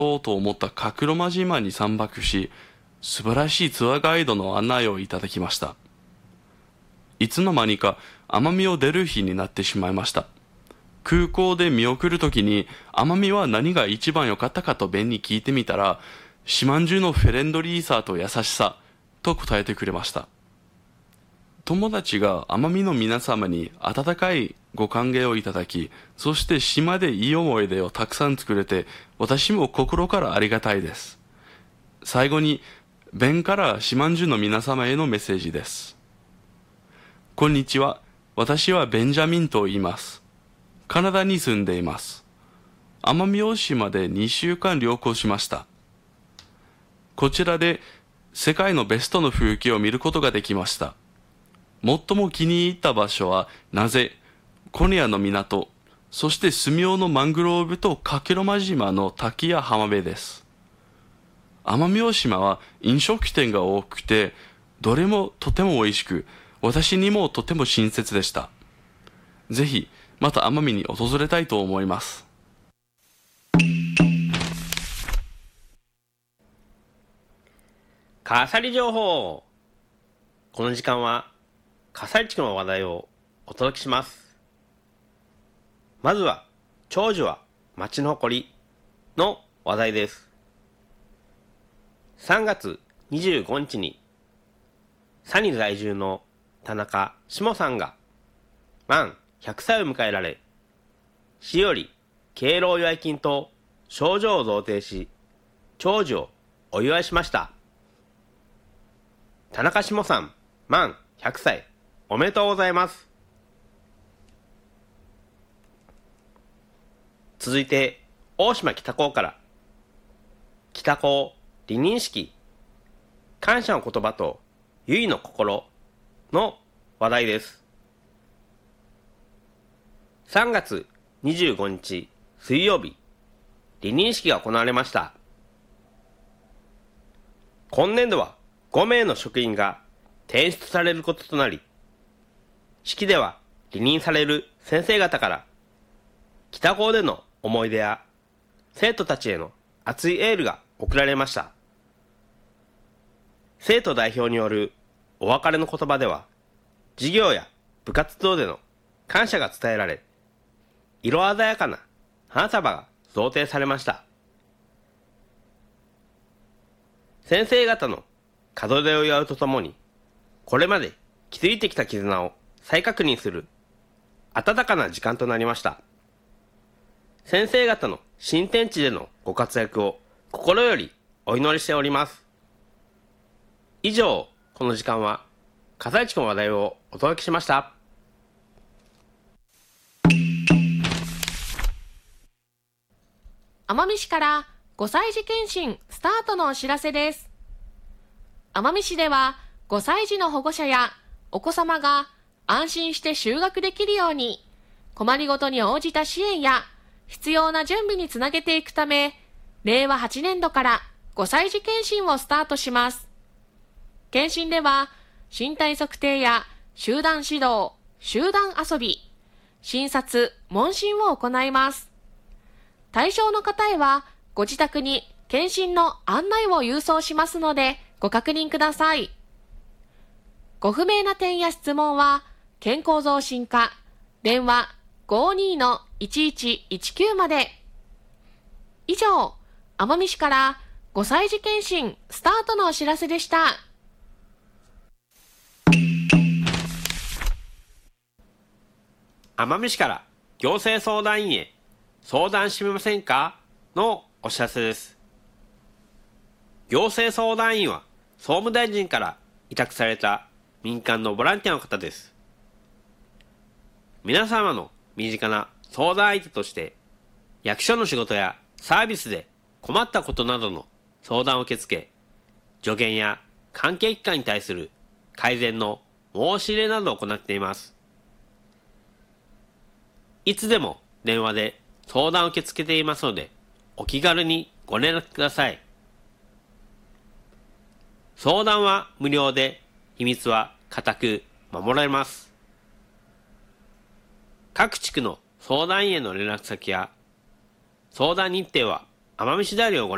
おうと思った角間島に3泊し、素晴らしいツアーガイドの案内をいただきました。いつの間にか奄美を出る日になってしまいました。空港で見送るときに奄美は何が一番良かったかとベンに聞いてみたら、島中のフレンドリーさと優しさと答えてくれました。友達が奄美の皆様に温かいご歓迎をいただき、そして島でいい思い出をたくさん作れて、私も心からありがたいです。最後に、ベンから島中の皆様へのメッセージです。こんにちは。私はベンジャミンと言います。カナダに住んでいます。奄美大島で2週間旅行しました。こちらで世界のベストの風景を見ることができました。最も気に入った場所はなぜコニアの港、そしてスミオのマングローブと加計呂麻島の滝や浜辺です。奄美大島は飲食店が多くて、どれもとても美味しく、私にもとても親切でした。ぜひまた奄美に訪れたいと思います。 カサリ情報。この時間はカサリ地区の話題をお届けします。まずは長寿は町の誇りの話題です。3月25日にサニ在住の田中下さんが満100歳を迎えられ、市より敬老祝い金と賞状を贈呈し、長寿をお祝いしました。田中下さん満100歳おめでとうございます。続いて大島北港から北港離任式感謝の言葉と結の心の話題です。3月25日水曜日、離任式が行われました。今年度は5名の職員が転出されることとなり、式では離任される先生方から北港での思い出や生徒たちへの熱いエールが送られました。生徒代表によるお別れの言葉では、授業や部活動での感謝が伝えられ、色鮮やかな花束が贈呈されました。先生方の門出を祝うとともに、これまで築いてきた絆を再確認する温かな時間となりました。先生方の新天地でのご活躍を心よりお祈りしております。以上、この時間は笠市区の話題をお届けしました。 奄美市から5歳児検診スタートのお知らせです。奄美市では5歳児の保護者やお子様が安心して就学できるように、困りごとに応じた支援や必要な準備につなげていくため、令和8年度から5歳児検診をスタートします。検診では身体測定や集団指導、集団遊び、診察、問診を行います。対象の方へはご自宅に検診の案内を郵送しますのでご確認ください。ご不明な点や質問は健康増進課電話 52-1119 まで。以上、奄美市から5歳児検診スタートのお知らせでした。 奄美市から行政相談員へ相談してみませんかのお知らせです。行政相談員は総務大臣から委託された民間のボランティアの方です。皆様の身近な相談相手として役所の仕事やサービスで困ったことなどの相談を受け付け、助言や関係機関に対する改善の申し入れなどを行っています。いつでも電話で相談を受け付けていますので、お気軽にご連絡ください。相談は無料で、秘密は固く守られます。各地区の相談員への連絡先や相談日程は奄美市ダイヤルをご覧